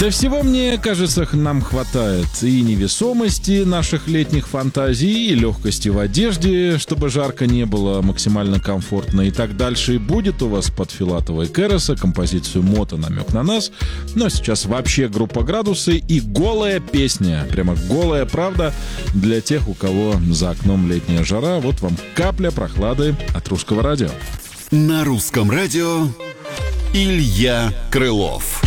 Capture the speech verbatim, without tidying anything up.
Да всего, мне кажется, нам хватает. И невесомости наших летних фантазий, и легкости в одежде, чтобы жарко не было, максимально комфортно и так дальше. И будет у вас под Филатова и Кереса композицию «Мото. Намек на нас». Но сейчас вообще группа «Градусы» и голая песня. Прямо голая правда для тех, у кого за окном летняя жара. Вот вам капля прохлады от Русского радио. На Русском радио Илья Крылов.